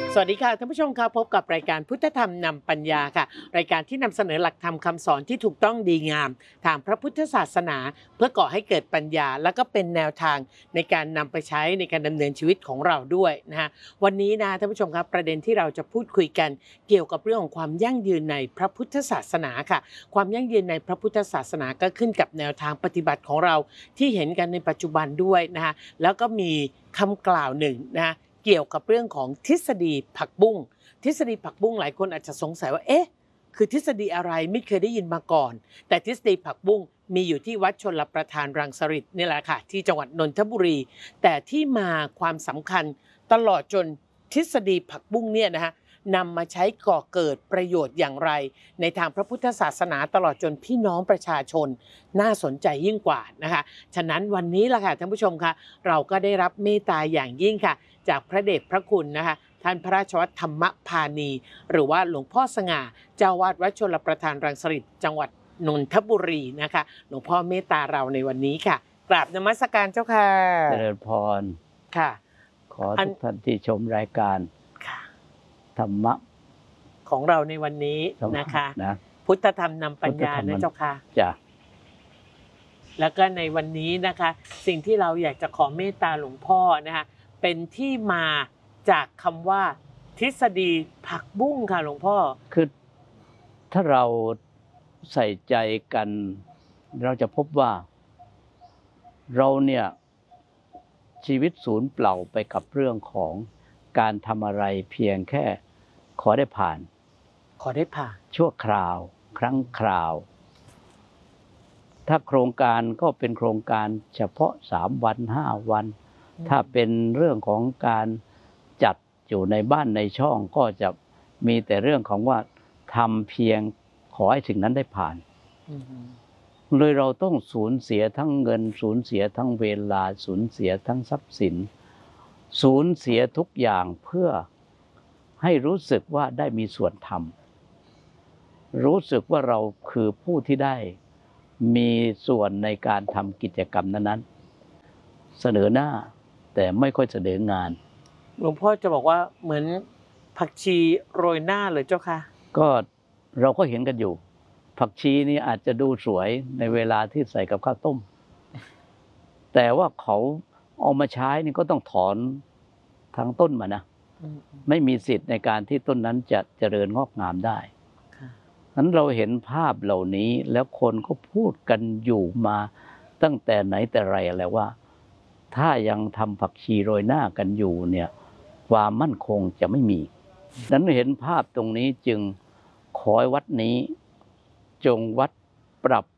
สวัสดีค่ะท่านผู้ชมค่ะพบกับรายการพุทธธรรมนำปัญญาค่ะรายการที่นำเสนอหลักธรรมคำสอนที่ถูกต้องดีงามทางพระพุทธศาสนาเพื่อก่อให้เกิดปัญญาและก็เป็นแนวทางในการนำไปใช้ในการดำเนินชีวิตของเราด้วยนะฮะวันนี้นะท่านผู้ชมครับประเด็นที่เราจะพูดคุยกันเกี่ยวกับเรื่องของความยั่งยืนในพระพุทธศาสนาค่ะความยั่งยืนในพระพุทธศาสนาก็ขึ้นกับแนวทางปฏิบัติของเราที่เห็นกันในปัจจุบันด้วยนะฮะแล้วก็มีคำกล่าวหนึ่งนะฮะเกี่ยวกับเรื่องของทฤษฎีผักบุ้งทฤษฎีผักบุ้งหลายคนอาจจะสงสัยว่าเอ๊ะคือทฤษฎีอะไรไม่เคยได้ยินมาก่อนแต่ทฤษฎีผักบุ้งมีอยู่ที่วัดชลประทานรังสฤษฎ์นี่แหละค่ะที่จังหวัดนนทบุรีแต่ที่มาความสำคัญตลอดจนทฤษฎีผักบุ้งเนี่ยนะฮะนำมาใช้ก่อเกิดประโยชน์อย่างไรในทางพระพุทธศาสนาตลอดจนพี่น้องประชาชนน่าสนใจยิ่งกว่านะคะฉะนั้นวันนี้ล่ะค่ะท่านผู้ชมค่ะเราก็ได้รับเมตตาอย่างยิ่งค่ะจากพระเดชพระคุณนะคะท่านพระราชวัฒธรรมพานีหรือว่าหลวงพ่อสง่าเจ้าวาดวัดชลประทานรังสฤษฎ์จังหวัดนนทบุรีนะคะหลวงพ่อเมตตาเราในวันนี้ค่ะกราบนมัสการเจ้าค่ะเจริญพรค่ะขอทุกท่านที่ชมรายการธรรมะของเราในวันนี้นะคะพุทธธรรมนำปัญญานะเจ้าค่ะจ้ะแล้วก็ในวันนี้นะคะสิ่งที่เราอยากจะขอเมตตาหลวงพ่อนะคะเป็นที่มาจากคำว่าทฤษฎีผักบุ้งค่ะหลวงพ่อคือถ้าเราใส่ใจกันเราจะพบว่าเราเนี่ยชีวิตสูญเปล่าไปกับเรื่องของการทำอะไรเพียงแค่ขอได้ผ่านชั่วคราวครั้งคราวถ้าโครงการก็เป็นโครงการเฉพาะ3 วัน 5 วันถ้าเป็นเรื่องของการจัดอยู่ในบ้านในช่องก็จะมีแต่เรื่องของว่าทำเพียงขอให้สิ่งนั้นได้ผ่านเลยเราต้องสูญเสียทั้งเงินสูญเสียทั้งเวลาสูญเสียทั้งทรัพย์สินสูญเสียทุกอย่างเพื่อให้รู้สึกว่าได้มีส่วนทำรู้สึกว่าเราคือผู้ที่ได้มีส่วนในการทำกิจกรรมนั้นๆเสนอหน้าแต่ไม่ค่อยเสนองานหลวงพ่อจะบอกว่าเหมือนผักชีโรยหน้าเลยเจ้าค่ะก็เราก็เห็นกันอยู่ผักชีนี่อาจจะดูสวยในเวลาที่ใส่กับข้าวต้มแต่ว่าเขาเอามาใช้นี่ก็ต้องถอนทั้งต้นมานะไม่มีสิทธิ์ในการที่ต้นนั้นจะเจริญงอกงามได้นั้นเราเห็นภาพเหล่านี้แล้วคนก็พูดกันอยู่มาตั้งแต่ไหนแต่ไรแล้วว่าถ้ายังทำผักชีโรยหน้ากันอยู่เนี่ยความมั่นคงจะไม่มีนั้นเห็นภาพตรงนี้จึงขอให้วัดนี้จงวัดปรับ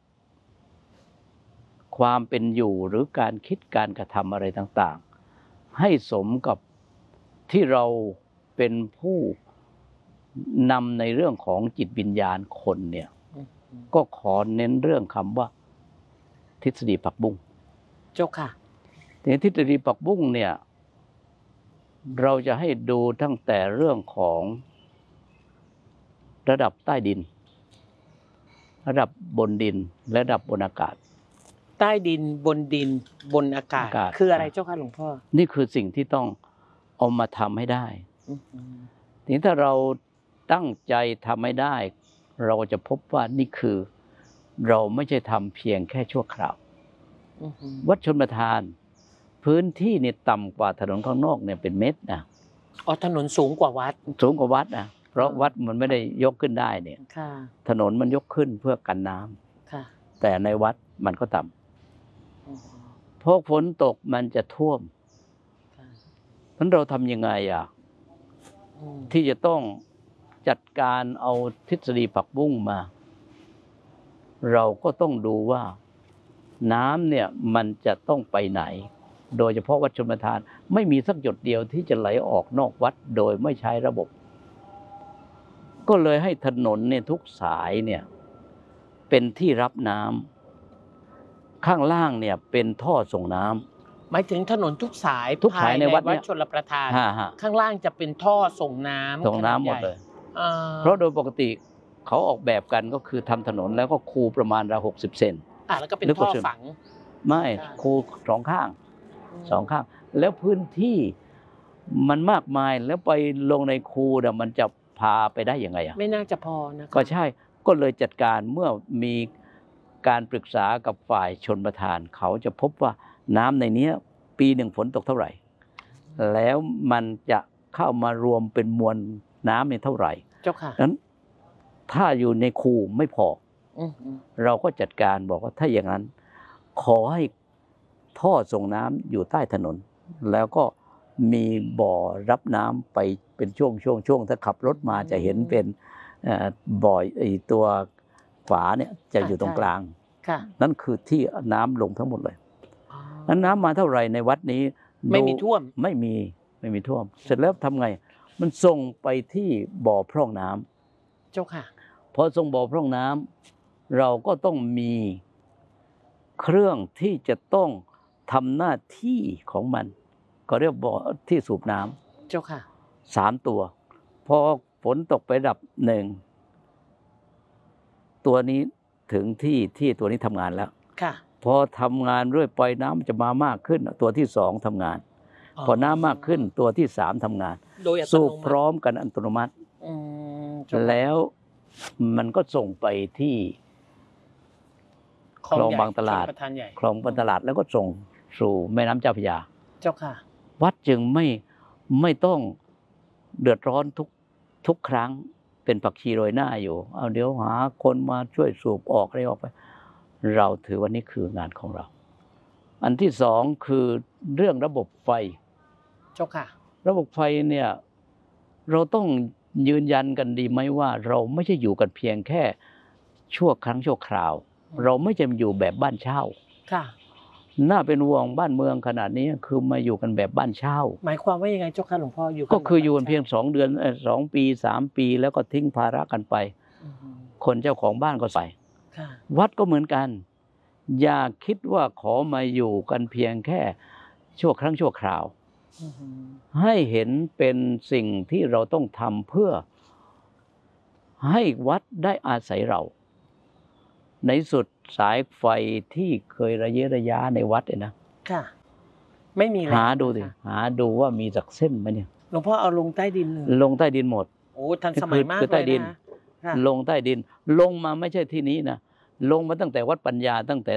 ความเป็นอยู่หรือการคิดการกระทำอะไรต่างๆให้สมกับที่เราเป็นผู้นำในเรื่องของจิตวิญญาณคนเนี่ยก็ขอเน้นเรื่องคำว่าทฤษฎีผักบุ้งเจ้าค่ะในทฤษฎีผักบุ้งเนี่ยเราจะให้ดูตั้งแต่เรื่องของระดับใต้ดินระดับบนดินและระดับบนอากาศใต้ดินบนดินบนอากาศคืออะไรเจ้าค่ะหลวงพ่อนี่คือสิ่งที่ต้องเอามาทำให้ได้ทีนี้ถ้าเราตั้งใจทำให้ได้เราจะพบว่านี่คือเราไม่ใช่ทำเพียงแค่ชั่วคราววัดชลประทานพื้นที่นี่ต่ำกว่าถนนข้างนอกเนี่ยเป็นเมตรนะอ๋อถนนสูงกว่าวัดนะเพราะวัดมันไม่ได้ยกขึ้นได้เนี่ยถนนมันยกขึ้นเพื่อกันน้ำแต่ในวัดมันก็ต่ำพอฝนตกมันจะท่วมเพราะเราทำยังไงที่จะต้องจัดการเอาทฤษฎีผักบุ้งมาเราก็ต้องดูว่าน้ำเนี่ยมันจะต้องไปไหนโดยเฉพาะวัดชลประทานไม่มีสักหยดเดียวที่จะไหลออกนอกวัดโดยไม่ใช้ระบบก็เลยให้ถนนเนี่ยทุกสายเนี่ยเป็นที่รับน้ำข้างล่างเนี่ยเป็นท่อส่งน้ำหมายถึงถนนทุกสายในวัดชลประทานข้างล่างจะเป็นท่อส่งน้ำหมดเลยเพราะโดยปกติเขาออกแบบกันก็คือทำถนนแล้วก็คูประมาณ60 เซนแล้วก็เป็นท่อฝังไม่คู2 ข้างแล้วพื้นที่มันมากมายแล้วไปลงในคูเนี่ยมันจะพาไปได้ยังไงอ่ะไม่น่าจะพอนะคะก็ใช่ก็เลยจัดการเมื่อมีการปรึกษากับฝ่ายชนประทานเขาจะพบว่าน้ำในเนี้ยปีหนึ่งฝนตกเท่าไหร่ แล้วมันจะเข้ามารวมเป็นมวลน้ำในเท่าไหร่เจ้าค่ะนั้นถ้าอยู่ในคูไม่พออืมเราก็จัดการบอกว่าถ้าอย่างนั้นขอให้ท่อส่งน้ำอยู่ใต้ถนน แล้วก็มีบ่อรับน้ำไปเป็นช่วงถ้าขับรถมาจะเห็นเป็นบ่อไอตัวฝาเนี่ยจะอยู่ตรงกลางนั่นคือที่น้ำลงทั้งหมดเลยนั้นน้ำมาเท่าไหร่ในวัดนี้ไม่มีท่วมไม่มีท่วมเสร็จแล้วทำไงมันส่งไปที่บ่อพร่องน้ำเจ้าค่ะพอส่งบ่อพร่องน้ำเราก็ต้องมีเครื่องที่จะต้องทำหน้าที่ของมันก็เรียกบ่อที่สูบน้ำเจ้าค่ะ 3 ตัวพอฝนตกไประดับ1ตัวนี้ถึงที่ตัวนี้ทำงานแล้วค่ะพอทำงานเรื่อยไปน้ำจะมามากขึ้นตัวที่2ทำงานพอน้ำมากขึ้นตัวที่3ทำงานสูบพร้อมกันอัตโนมัติแล้วมันก็ส่งไปที่คลองบางตลาดคลองบางตลาดแล้วก็ส่งสู่แม่น้ำเจ้าพระยาเจ้าค่ะวัดจึงไม่ต้องเดือดร้อนทุกครั้งเป็นผักชีโรยหน้าอยู่เอาเดี๋ยวหาคนมาช่วยสูบออกอะไรออกไปเราถือว่านี่คืองานของเราอันที่2คือเรื่องระบบไฟเจ้าค่ะระบบไฟเนี่ยเราต้องยืนยันกันดีไหมว่าเราไม่ใช่อยู่กันเพียงแค่ชั่วครั้งชั่วคราวเราไม่จำอยู่แบบบ้านเช่าค่ะน่าเป็นห่วงบ้านเมืองขนาดนี้คือมาอยู่กันแบบบ้านเช่าหมายความว่ายังไงเจ้าค่ะหลวงพ่ออยู่ก็คืออยู่กันเพียง2 เดือน2 ปี3 ปีแล้วก็ทิ้งภาระกันไปคนเจ้าของบ้านก็ใส่วัดก็เหมือนกันอย่าคิดว่าขอมาอยู่กันเพียงแค่ชั่วครั้งชั่วคราวให้เห็นเป็นสิ่งที่เราต้องทำเพื่อให้วัดได้อาศัยเราในสุดสายไฟที่เคยระยะในวัดเนี่ยนะค่ะไม่มีหาดูสิหาดูว่ามีสักเส้นไหมเนี่ยหลวงพ่อเอาลงใต้ดินเลยลงใต้ดินหมดโอ้ทันสมัยมากเลยนะลงใต้ดินลงมาไม่ใช่ที่นี้นะลงมาตั้งแต่วัดปัญญาตั้งแต่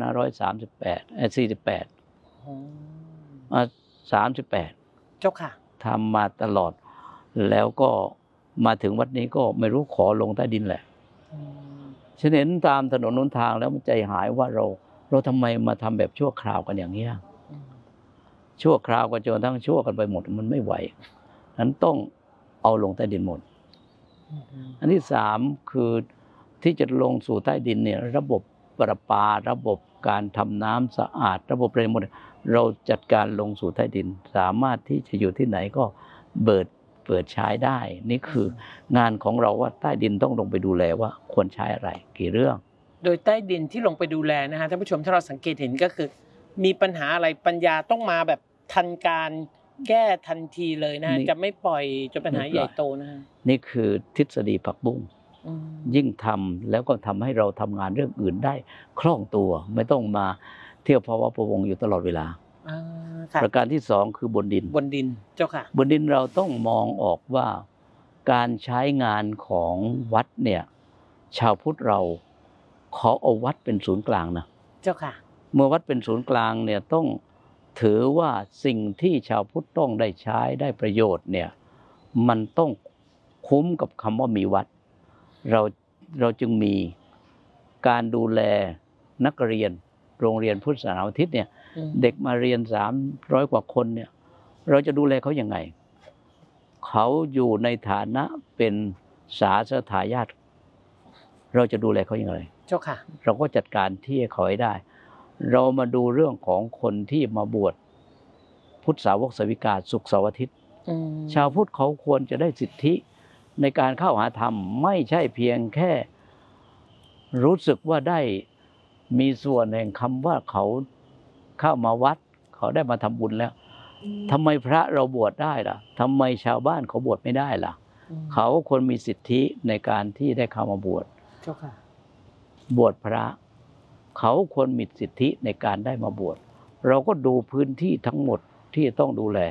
เจ้าค่ะทำมาตลอดแล้วก็มาถึงวัดนี้ก็ไม่รู้ขอลงใต้ดินแหละฉันเห็นตามถนนหนทางแล้วมันใจหายว่าเราทำไมมาทำแบบชั่วคราวกันอย่างนี้ชั่วคราวก็จนทั้งชั่วกันไปหมดมันไม่ไหวนั้นต้องเอาลงใต้ดินหมดอันที่3คือที่จะลงสู่ใต้ดินเนี่ยระบบประปาระบบการทำน้ำสะอาดระบบอะไรหมดเราจัดการลงสู่ใต้ดินสามารถที่จะอยู่ที่ไหนก็เปิดใช้ได้นี่คืองานของเราว่าใต้ดินต้องลงไปดูแลว่าควรใช้อะไรกี่เรื่องโดยใต้ดินที่ลงไปดูแลนะฮะท่านผู้ชมถ้าเราสังเกตเห็นก็คือมีปัญหาอะไรปัญญาต้องมาแบบทันการแก้ทันทีเลยนะจะไม่ปล่อยจนปัญหาใหญ่โตนะนี่คือทฤษฎีผักบุ้งยิ่งทำแล้วก็ทำให้เราทำงานเรื่องอื่นได้คล่องตัวไม่ต้องมาเที่ยวภาวะพะวงอยู่ตลอดเวลาประการที่2คือบนดินเจ้าค่ะบนดินเราต้องมองออกว่าการใช้งานของวัดเนี่ยชาวพุทธเราขอเอาวัดเป็นศูนย์กลางนะเจ้าค่ะเมื่อวัดเป็นศูนย์กลางเนี่ยต้องถือว่าสิ่งที่ชาวพุทธต้องได้ใช้ได้ประโยชน์เนี่ยมันต้องคุ้มกับคำว่ามีวัดเราจึงมีการดูแลนักเรียนโรงเรียนพุทธศาสนาอาทิตย์เนี่ยเด็กมาเรียน300 กว่าคนเนี่ยเราจะดูแลเขายังไงเขาอยู่ในฐานะเป็นสาสทายาทเราจะดูแลเขาอย่างไรเจ้าค่ะเราก็จัดการที่เขาให้ได้เรามาดูเรื่องของคนที่มาบวชพุทธสาวกสาวิกาศุกร์เสาร์อาทิตย์ชาวพุทธเขาควรจะได้สิทธิในการเข้าหาธรรมไม่ใช่เพียงแค่รู้สึกว่าได้มีส่วนแห่งคำว่าเขาเข้ามาวัดเขาได้มาทำบุญแล้วทำไมพระเราบวชได้ล่ะทำไมชาวบ้านเขาบวชไม่ได้ล่ะเขาควรมีสิทธิในการที่ได้เข้ามาบวชบวชพระเขาควรมีสิทธิในการได้มาบวชเราก็ดูพื้นที่ทั้งหมดที่ต้องดูแล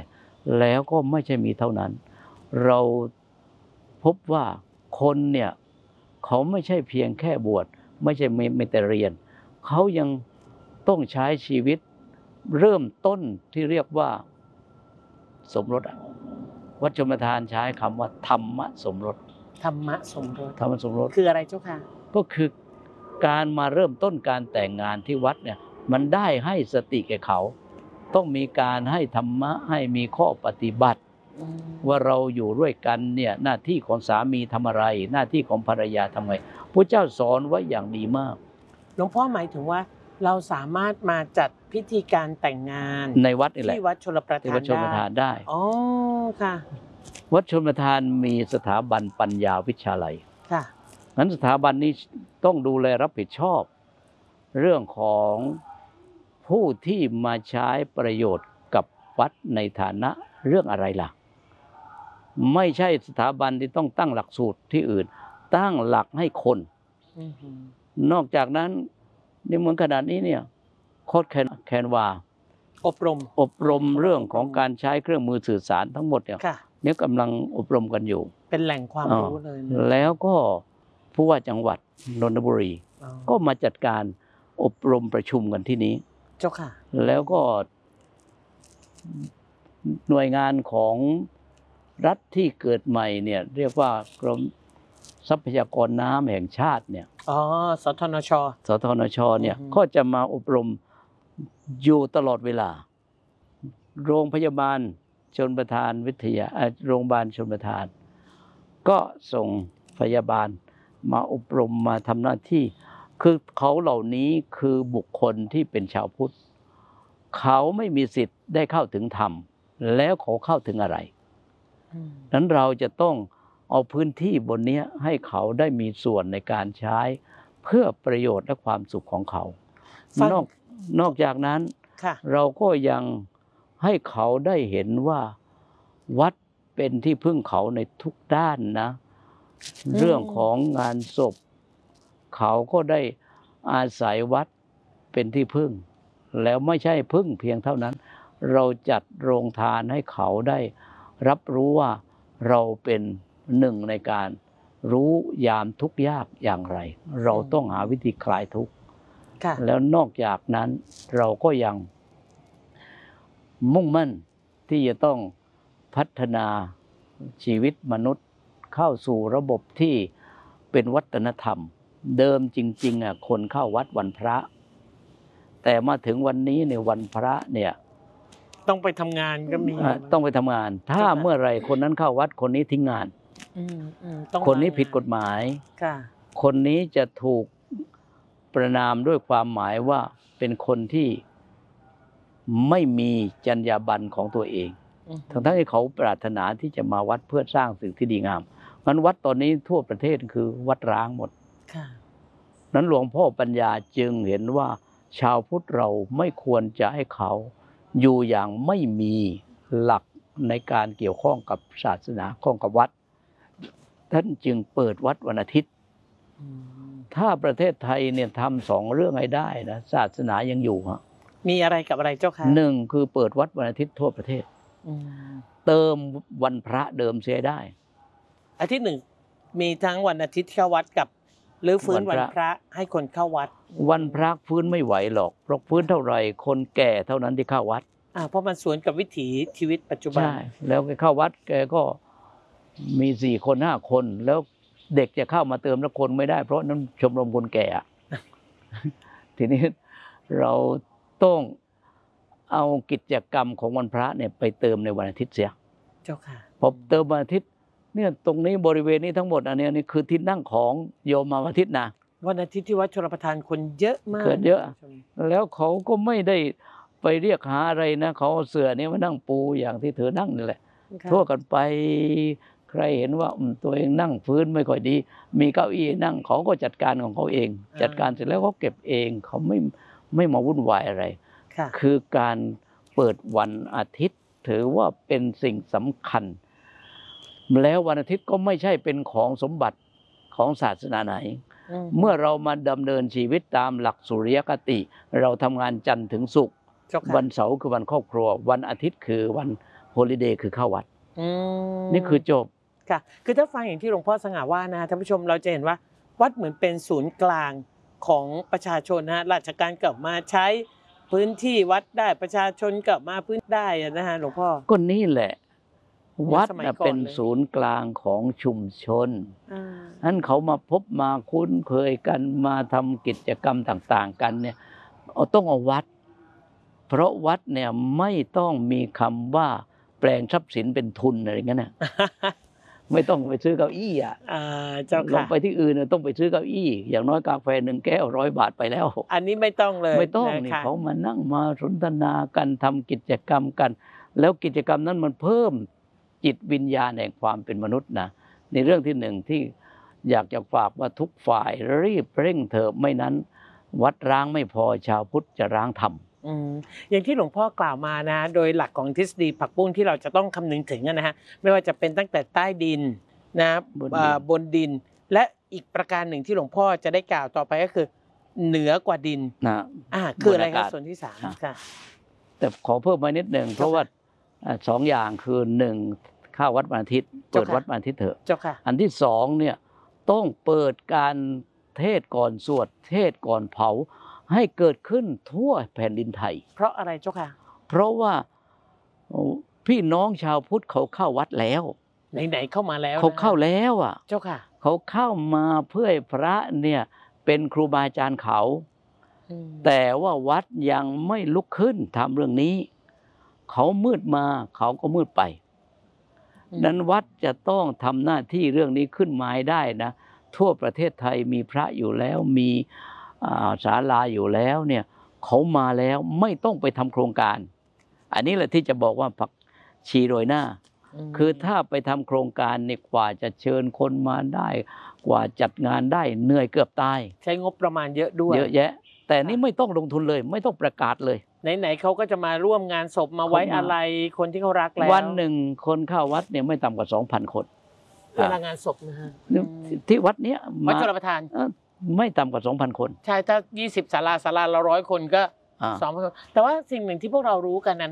แล้วก็ไม่ใช่มีเท่านั้น เราพบว่าคนเนี่ยเขาไม่ใช่เพียงแค่บวชไม่ใช่ไม่แต่เรียนเขายังต้องใช้ชีวิตเริ่มต้นที่เรียกว่าสมรสวัดชมประทานใช้คำว่าธรรมสมรสธรรมะสมรสธรรมสมรสคืออะไรเจ้าค่ะก็คือการมาเริ่มต้นการแต่งงานที่วัดเนี่ยมันได้ให้สติแก่เขา ต้องมีการให้ธรรมะให้มีข้อปฏิบัติ ว่าเราอยู่ด้วยกันเนี่ยหน้าที่ของสามีทำอะไร หน้าที่ของภรรยาทำไงพระเจ้าสอนไว้อย่างดีมากหลวงพ่อหมายถึงว่าเราสามารถมาจัดพิธีการแต่งงานในวัดนี่แหละที่วัดชลประที่ทาวัดนชลประทานได้อ๋อค่ะวัดชลประทานมีสถาบันปัญญาวิชาลัยค่ะงั้นสถาบันนี้ต้องดูแลรับผิดชอบ เรื่องของผู้ที่มาใช้ประโยชน์กับวัดในฐานะเรื่องอะไรล่ะ ไม่ใช่สถาบันที่ต้องตั้งหลักสูตรที่อื่น ตั้งหลักให้คน นอกจากนั้นนี่เหมือนขนาดนี้เนี่ยโค้ดแคนวาอบรมเรื่องของการใช้เครื่องมือสื่อสารทั้งหมดเนี่ยกำลังอบรมกันอยู่เป็นแหล่งความรู้เลยนะแล้วก็ผู้ว่าจังหวัดนนทบุรีก็มาจัดการอบรมประชุมกันที่นี้เจ้าค่ะแล้วก็หน่วยงานของรัฐที่เกิดใหม่เนี่ยเรียกว่ากรมทรัพยากรน้ำแห่งชาติเนี่ยสทนชสทนชเนี่ยก็จะมาอบรมอยู่ตลอดเวลา โรงพยาบาลชลประทานวิทยาโรงพยาบาลชลประทาน ก็ส่งพยาบาลมาอบรมมาทำหน้าที่คือเขาเหล่านี้คือบุคคลที่เป็นชาวพุทธเขาไม่มีสิทธิ์ได้เข้าถึงธรรมแล้วเขาเข้าถึงอะไรนั้นเราจะต้องเอาพื้นที่บนนี้ให้เขาได้มีส่วนในการใช้เพื่อประโยชน์และความสุขของเขานอกจากนั้นเราก็ยังให้เขาได้เห็นว่าวัดเป็นที่พึ่งเขาในทุกด้านนะเรื่องของงานศพเขาก็ได้อาศัยวัดเป็นที่พึ่งแล้วไม่ใช่พึ่งเพียงเท่านั้นเราจัดโรงทานให้เขาได้รับรู้ว่าเราเป็นหนึ่งในการรู้ยามทุกข์ยากอย่างไรเราต้องหาวิธีคลายทุกข์แล้วนอกจากนั้นเราก็ยังมุ่งมั่นที่จะต้องพัฒนาชีวิตมนุษย์เข้าสู่ระบบที่เป็นวัฒนธรรมเดิมจริงๆคนเข้าวัดวันพระแต่มาถึงวันนี้ในวันพระเนี่ยต้องไปทำงานก็มีต้องไปทำงานถ้าเมื่อไรคนนั้นเข้าวัดคนนี้ทิ้งงานคนนี้ผิดกฎหมายคนนี้จะถูกประณามด้วยความหมายว่าเป็นคนที่ไม่มีจรรยาบรรณของตัวเองทั้งที่เขาปรารถนาที่จะมาวัดเพื่อสร้างสิ่งที่ดีงามงั้นวัดตอนนี้ทั่วประเทศคือวัดร้างหมดนั้นหลวงพ่อปัญญาจึงเห็นว่าชาวพุทธเราไม่ควรจะให้เขาอยู่อย่างไม่มีหลักในการเกี่ยวข้องกับศาสนาข้องกับวัดท่านจึงเปิดวัดวันอาทิตย์ถ้าประเทศไทยเนี่ยทำ2เรื่องให้ได้นะศาสนายังอยู่ฮะมีอะไรกับอะไรเจ้าค่ะ 1คือเปิดวัดวันอาทิตย์ทั่วประเทศเติมวันพระเดิมเสียได้อาทิตย์1มีทั้งวันอาทิตย์เข้าวัดกับหรือฟื้นวันพระให้คนเข้าวัดวันพระฟื้นไม่ไหวหรอกเพราะฟื้นเท่าไหร่คนแก่เท่านั้นที่เข้าวัดเพราะมันสวนกับวิถีชีวิตปัจจุบันใช่แล้วแกเข้าวัดแกก็มี4 คน 5 คนแล้วเด็กจะเข้ามาเติมแล้วคนไม่ได้เพราะนั้นชมรมคนแก่ ทีนี้เราต้องเอากิจกรรมของวันพระเนี่ยไปเติมในวันอาทิตย์เสียเจ้าค่ะพอเติมวันอาทิตย์เนี่ยตรงนี้บริเวณนี้ทั้งหมดอันนี้คือที่นั่งของโยมมาวันอาทิตย์นะวันอาทิตย์ที่วัดชลประทานคนเยอะมากเกิดเยอะแล้วเขาก็ไม่ได้ไปเรียกหาอะไรนะเขาเสื่อนี้มานั่งปูอย่างที่เธอนั่งนี่แหละทั่วกันไปใครเห็นว่าตัวเองนั่งพื้นไม่ค่อยดีมีเก้าอี้นั่งเขาก็จัดการของเขาเองจัดการเสร็จแล้วเขาเก็บเองเขาไม่มาวุ่นวายอะไรคือการเปิดวันอาทิตย์ถือว่าเป็นสิ่งสำคัญแล้ววันอาทิตย์ก็ไม่ใช่เป็นของสมบัติของศาสนาไหนเมื่อเรามาดำเนินชีวิตตามหลักสุริยคติเราทำงานจันทร์ถึงศุกร์วันเสาร์คือวันครอบครัววันอาทิตย์คือวันลิเดย์คือเข้าวัดมนี่คือจบค่ะคือถ้าฟังอย่างที่หลวงพ่อสง่าว่านะท่านผู้ชมเราจะเห็นว่าวัดเหมือนเป็นศูนย์กลางของประชาชนนะฮะราชการกลับมาใช้พื้นที่วัดได้ประชาชนกลับมาพื้นได้นะฮะหลวงพ่อก็นี่แหละ วัดสมัยน่ะก่อนเป็นเลยศูนย์กลางของชุมชนอ่านั้นเขามาพบมาคุ้นเคยกันมาทำกิจกรรมต่างๆกันเนี่ยต้องเอาวัด เพราะวัดเนี่ยไม่ต้องมีคำว่าแปลงทรัพย์สินเป็นทุนอะไรอย่างนั้นนะ ไม่ต้องไปซื้อเก้าอี้อ่ะเจ้าลองค่ะไปที่อื่นน่ะต้องไปซื้อเก้าอี้ อย่างน้อยกาแฟ1 แก้ว100 บาทไปแล้วอันนี้ไม่ต้องเลยไม่ต้องะนี่คะเขามานั่งมาสนทนากันทำกิจกรรมกัน แล้วกิจกรรมนั้นมันเพิ่มจิตวิญญาณแห่งความเป็นมนุษย์นะในเรื่องที่หนึ่งที่อยากจะฝากว่าทุกฝ่ายรีบเร่งเถอะไม่นั้น วัดร้างไม่พอชาวพุทธจะร้างธรรมอย่างที่หลวงพ่อกล่าวมานะโดยหลักของทฤษฎีผักบุ้งที่เราจะต้องคำนึงถึงนะฮะไม่ว่าจะเป็นตั้งแต่ใต้ดินนะบนดินบนดิน และอีกประการหนึ่งที่หลวงพ่อจะได้กล่าวต่อไปก็คือ เหนือกว่าดินนะคืออะไรบนคอารับกาศส่วนที่สามอ่ะค่ะแต่ขอเพิ่มมานิดหนึ่งเพราะว่า2 อย่างคือ1เข้าวัดวันอาทิตย์เปิดเจ้าค่ะวัดวันอาทิตย์เถอะเจ้าค่ะอันที่2เนี่ยต้องเปิดการเทศก่อนสวดเทศก่อนเผาให้เกิดขึ้นทั่วแผ่นดินไทยเพราะอะไรเจ้าค่ะเพราะว่าพี่น้องชาวพุทธเขาเข้าวัดแล้วไหนๆเข้ามาแล้วนะเขาเข้าแล้วอ่ะเจ้าค่ะเขาเข้ามาเพื่อให้พระเนี่ยเป็นครูบาอาจารย์เขาอืมแต่ว่าวัดยังไม่ลุกขึ้นทำเรื่องนี้ เขามืดมาเขาก็มืดไป นั้นวัดจะต้องทำหน้าที่เรื่องนี้ขึ้นมาให้ได้นะทั่วประเทศไทยมีพระอยู่แล้วมีศาลาอยู่แล้วเนี่ยเขามาแล้วไม่ต้องไปทำโครงการ อันนี้แหละที่จะบอกว่าผักชีโรยหน้า คือถ้าไปทำโครงการเนี่ยกว่าจะเชิญคนมาได้ กว่าจัดงานได้เหนื่อยเกือบตายใช้งบประมาณเยอะด้วยเยอะแยะ แต่นี่ไม่ต้องลงทุนเลย ไม่ต้องประกาศเลยไหนๆเขาก็จะมาร่วมงานศพมาไว้เขามาอะไรคนที่เขารักแล้ววันหนึ่งคนเข้าวัดเนี่ยไม่ต่ำกว่า 2,000 คนเวลางานศพนะฮะที่วัดเนี้ยวัดมาชลประทานไม่ต่ำกว่า 2,000 คนใช่ถ้า20 ศาลาละ100 คนก็อ่า 2,000 คนแต่ว่าสิ่งหนึ่งที่พวกเรารู้กันนะ